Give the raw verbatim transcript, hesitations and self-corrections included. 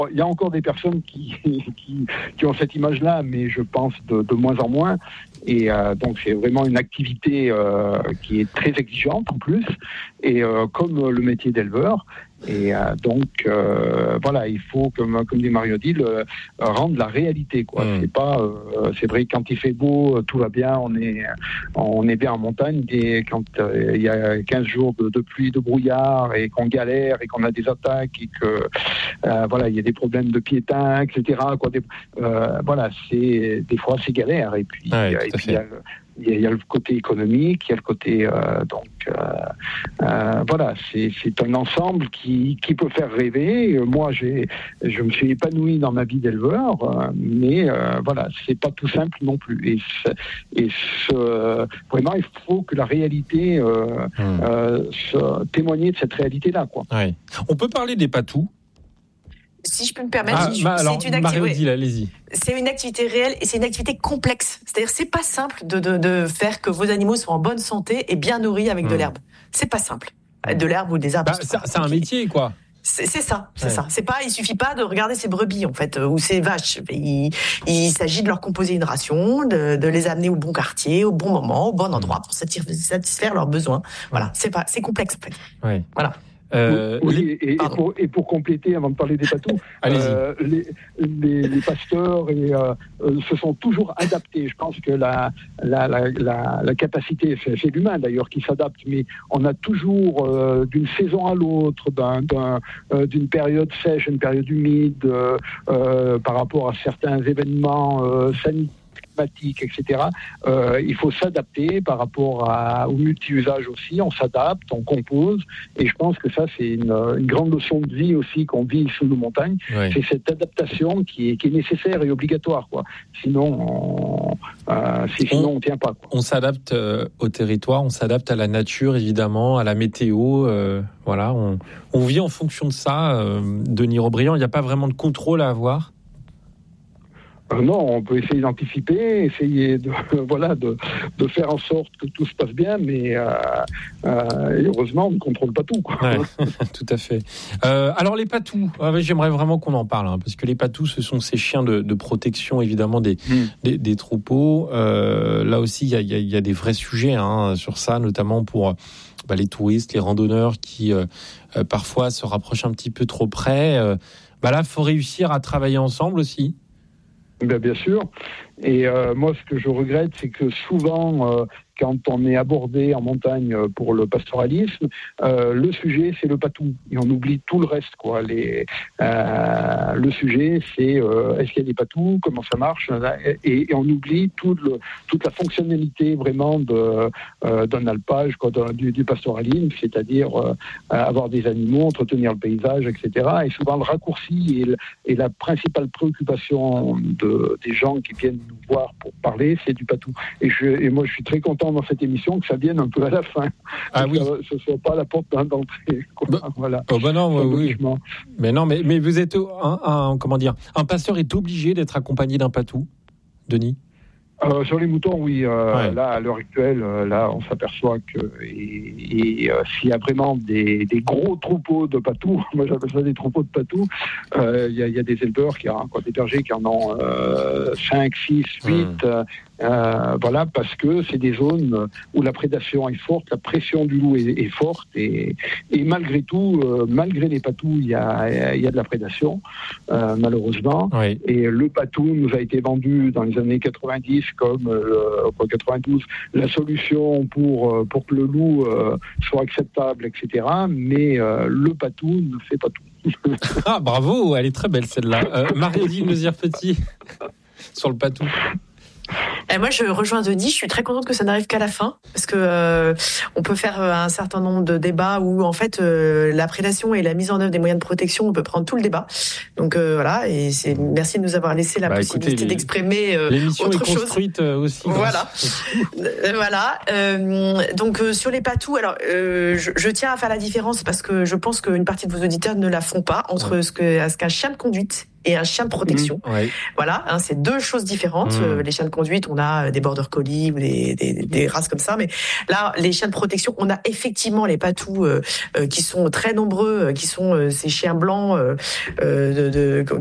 Il y a encore des personnes qui, qui, qui ont cette image-là, mais je pense de, de moins en moins. Et euh, donc c'est vraiment une activité euh, qui est très exigeante en plus, et euh, comme le métier d'éleveur. Et euh, donc euh, voilà, il faut, comme comme dit Mario dit, le, rendre la réalité, quoi. Mmh. C'est pas, euh, c'est vrai que quand il fait beau, tout va bien, on est on est bien en montagne. Et quand euh, il y a quinze jours de, de pluie, de brouillard, et qu'on galère et qu'on a des attaques et que euh, voilà, il y a des problèmes de piétins, et cetera. Quoi, des, euh, voilà, c'est des fois c'est galère. Et puis ouais, et puis il y a le, il y a le côté économique, il y a le côté euh, donc euh, euh, voilà, c'est, c'est un ensemble qui, qui peut faire rêver. Moi, j'ai, je me suis épanoui dans ma vie d'éleveur, euh, mais euh, voilà, c'est pas tout simple non plus. Et, et ce, vraiment, il faut que la réalité euh, mmh. euh, se, témoigner de cette réalité-là, quoi. Ouais. On peut parler des patous. Si je peux me permettre, ah, je, bah, c'est, alors, une activité, allez-y. c'est une activité réelle et c'est une activité complexe. C'est-à-dire, c'est pas simple de, de, de faire que vos animaux soient en bonne santé et bien nourris avec mmh. de l'herbe. C'est pas simple. De l'herbe ou des arbres. Bah, c'est, c'est un métier, quoi. C'est, c'est ça, c'est ouais. ça. C'est pas, il suffit pas de regarder ses brebis en fait ou ses vaches. Il, il s'agit de leur composer une ration, de, de les amener au bon quartier, au bon moment, au bon endroit pour satisfaire leurs besoins. Voilà, c'est pas, c'est complexe en fait. Ouais. Voilà. Euh, oui, les... et, et, pour, et pour compléter, avant de parler des patous, euh, les, les, les pasteurs et, euh, se sont toujours adaptés. Je pense que la, la, la, la, la capacité, c'est, c'est l'humain d'ailleurs qui s'adapte, mais on a toujours, euh, d'une saison à l'autre, d'un, d'un, euh, d'une période sèche, une période humide, euh, euh, par rapport à certains événements euh, sanitaires, et cetera. Euh, il faut s'adapter par rapport à, au multi-usage aussi. On s'adapte, on compose. Et je pense que ça, c'est une, une grande leçon de vie aussi qu'on vit sous nos montagnes. Oui. C'est cette adaptation qui est, qui est nécessaire et obligatoire, quoi. Sinon, on euh, sinon, on, on tient pas, quoi. On s'adapte euh, au territoire, on s'adapte à la nature, évidemment, à la météo. Euh, voilà, on, on vit en fonction de ça. Euh, Denis Robriand, il n'y a pas vraiment de contrôle à avoir. Euh, non, on peut essayer d'anticiper, essayer de, voilà, de, de faire en sorte que tout se passe bien, mais euh, euh, heureusement, on ne contrôle pas tout, quoi. Ouais, tout à fait. Euh, alors les patous, j'aimerais vraiment qu'on en parle, hein, parce que les patous, ce sont ces chiens de, de protection, évidemment, des, mmh. des, des troupeaux. Euh, là aussi, il y a, y, a, y a des vrais sujets hein, sur ça, notamment pour bah, les touristes, les randonneurs qui euh, euh, parfois se rapprochent un petit peu trop près. Euh, bah là, il faut réussir à travailler ensemble aussi. Bien, bien sûr. Et euh, moi, ce que je regrette, c'est que souvent, euh, quand on est abordé en montagne pour le pastoralisme, euh, le sujet, c'est le patou. Et on oublie tout le reste, quoi. Les, euh, le sujet, c'est euh, est-ce qu'il y a des patous, comment ça marche, et, et on oublie tout le, toute la fonctionnalité vraiment de, euh, d'un alpage, quoi, de, du, du pastoralisme, c'est-à-dire euh, avoir des animaux, entretenir le paysage, et cetera. Et souvent, le raccourci et, et la principale préoccupation de, des gens qui viennent nous voir pour parler, c'est du patou. Et, je, et moi, je suis très content dans cette émission que ça vienne un peu à la fin. Ah oui. Que ça, ce soit pas la porte d'entrée. Bah, voilà. Oh bah non, oui. Mais non, mais, mais vous êtes un, un, comment dire, un pasteur est obligé d'être accompagné d'un patou, Denis? Euh, sur les moutons, oui. Euh, ouais. Là, à l'heure actuelle, euh, là, on s'aperçoit que et, et, euh, s'il y a vraiment des, des gros troupeaux de patous, moi j'appelle ça des troupeaux de patous, il euh, y, y a des éleveurs, qui ont, quoi, des bergers qui en ont euh, cinq, six, huit. Mmh. Euh, voilà, parce que c'est des zones où la prédation est forte, la pression du loup est, est forte, et, et malgré tout, euh, malgré les patous, il y a, y a de la prédation, euh, malheureusement. Oui. Et le patou nous a été vendu dans les années quatre-vingt-dix comme euh, quatre-vingt-douze la solution pour pour que le loup euh, soit acceptable, et cetera. Mais euh, le patou ne fait pas tout. Ah bravo, elle est très belle celle-là. Euh, Marie-Odile Mézières-Petit sur le patou. Et moi, je rejoins Denis. Je suis très contente que ça n'arrive qu'à la fin, parce que euh, on peut faire un certain nombre de débats où, en fait, euh, la prédation et la mise en œuvre des moyens de protection, on peut prendre tout le débat. Donc euh, voilà. Et c'est merci de nous avoir laissé la bah, possibilité écoutez, les, d'exprimer euh, l'émission autre est construite chose. Aussi. Voilà. euh, voilà. Euh, donc euh, sur les patous, alors euh, je, je tiens à faire la différence parce que je pense qu'une partie de vos auditeurs ne la font pas entre ouais. ce que ce qu'un chien de conduite et un chien de protection. Mmh, ouais. Voilà, hein, c'est deux choses différentes. Mmh. Euh, les chiens de conduite, on a des border collies ou des, des, des races comme ça, mais là, les chiens de protection, on a effectivement les patous euh, euh, qui sont très nombreux, qui sont euh, ces chiens blancs euh, euh, de, de